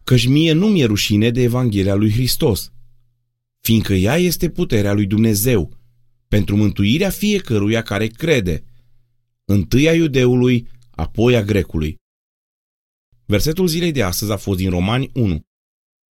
Căci mie nu mi-e rușine de Evanghelia lui Hristos, fiindcă ea este puterea lui Dumnezeu, pentru mântuirea fiecăruia care crede, întâi a iudeului, apoi a grecului. Versetul zilei de astăzi a fost din Romani 1.